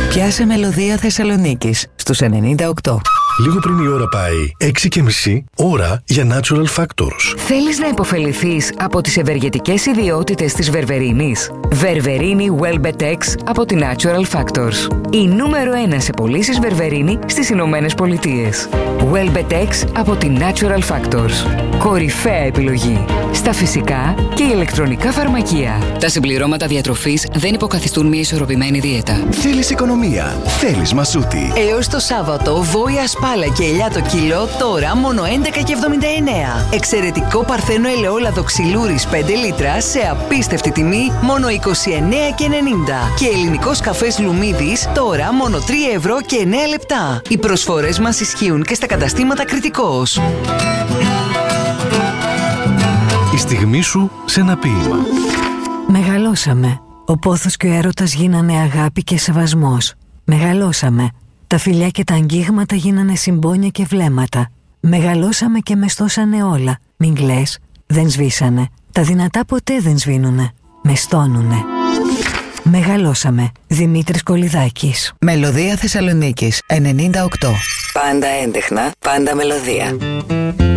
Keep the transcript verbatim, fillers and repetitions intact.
Πιάσε Μελωδία Θεσσαλονίκης στους ενενήντα οκτώ. Λίγο πριν η ώρα πάει έξι και μισή, ώρα για Natural Factors. Θέλεις να υποφεληθείς από τις ευεργετικές ιδιότητες της βερβερίνης? Βερβερίνη Welbetex από τη Natural Factors. Η νούμερο ένα σε πωλήσεις βερβερίνη στις Ηνωμένες Πολιτείες. Welbetex από τη Natural Factors. Κορυφαία επιλογή στα φυσικά και ηλεκτρονικά φαρμακεία. Τα συμπληρώματα διατροφής δεν υποκαθιστούν μια ισορροπημένη δίαιτα. Θέλεις οικονομία, θέλεις μασούτη. Έως το Σάββατο, βόηα σπάλα και ελιά το κιλό, τώρα μόνο έντεκα και εβδομήντα εννέα. Εξαιρετικό παρθένο ελαιόλαδο ξυλούρης πέντε λίτρα σε απίστευτη τιμή, μόνο είκοσι εννέα και ενενήντα. Και ελληνικός καφές Λουμίδης, τώρα μόνο τρία ευρώ και εννέα λεπτά. Οι προσφορές μας ισχύουν και στα καταστήματα Κρητικός. Η στιγμή σου σε ένα ποίημα. Μεγαλώσαμε. Ο πόθος και ο έρωτας γίνανε αγάπη και σεβασμός. Μεγαλώσαμε. Τα φιλιά και τα αγγίγματα γίνανε συμπόνια και βλέμματα. Μεγαλώσαμε και μεστώσανε όλα. Μην κλαις, δεν σβήσανε. Τα δυνατά ποτέ δεν σβήνουνε. Μεστώνουνε. Μεγαλώσαμε. Δημήτρης Κολυδάκης. Μελωδία Θεσσαλονίκης ενενήντα οκτώ. Πάντα έντεχνα, πάντα μελωδία.